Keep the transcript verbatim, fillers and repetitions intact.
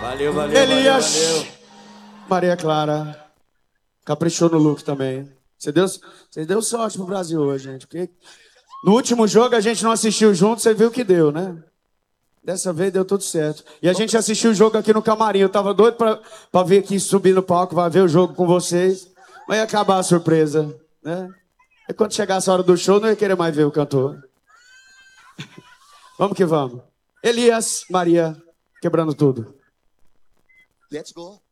Valeu, valeu, Elias. valeu, valeu. Maria Clara. Caprichou no look também. Você deu, você deu sorte pro Brasil hoje, gente. Porque no último jogo a gente não assistiu junto, você viu o que deu, né? Dessa vez deu tudo certo. E a gente assistiu o jogo aqui no camarim. Eu tava doido pra, pra vir aqui subir no palco, pra ver o jogo com vocês. Mas ia acabar a surpresa, né? E quando chegasse a hora do show, não ia querer mais ver o cantor. Vamos que vamos. Elias, Maria, quebrando tudo. Let's go.